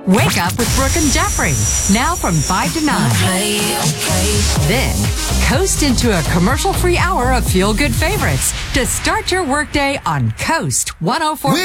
Wake up with Brooke and Jeffrey. Now from 5 to 9. Then, coast into a commercial-free hour of feel-good favorites to start your workday on Coast 104.